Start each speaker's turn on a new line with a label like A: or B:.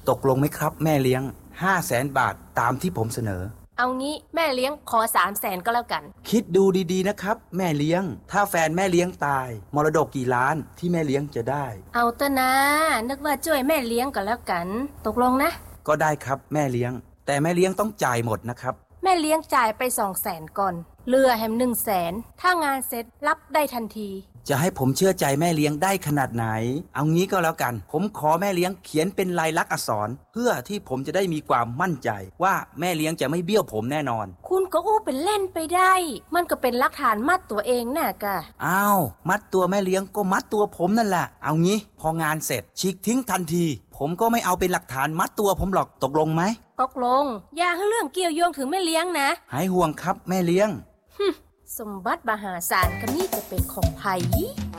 A: ตกลงไหมครับแม่เลี้ยง 500,000 บาทตามที่ผมเสนอ
B: เอางี้แม่เลี้ยงขอ300,000ก็แล้วกัน
A: คิดดูดีๆนะครับแม่เลี้ยงถ้าแฟนแม่เลี้ยงตายมรดกกี่ล้านที่แม่เลี้ยงจะได้
B: เอาเถอะนะนึกว่าช่วยแม่เลี้ยงก็แล้วกันตกลงนะ
A: ก็ได้ครับแม่เลี้ยงแต่แม่เลี้ยงต้องจ่ายหมดนะครับ
B: แม่เลี้ยงจ่ายไป200,000ก่อนเหลือแฮม100,000ถ้างานเสร็จรับได้ทันที
A: จะให้ผมเชื่อใจแม่เลี้ยงได้ขนาดไหนเอางี้ก็แล้วกันผมขอแม่เลี้ยงเขียนเป็นลายลักษณ์อักษรเพื่อที่ผมจะได้มีความมั่นใจว่าแม่เลี้ยงจะไม่เบี้ยวผมแน่นอน
B: คุณก็อู้เป็นเล่นไปได้มันก็เป็นหลักฐานมัดตัวเองน่ะกะ
A: อ้าวมัดตัวแม่เลี้ยงก็มัดตัวผมนั่นแหละเอางี้พองานเสร็จฉีกทิ้งทันทีผมก็ไม่เอาเป็นหลักฐานมัดตัวผมหรอกตกลงไหม
B: ตกลงอย่าให้เรื่องเกี่ยวโยงถึงแม่เลี้ยงนะ
A: หายห่วงครับแม่เลี้ยง
B: สมบัติมหาศาลก็นี่จะเป็นของไผ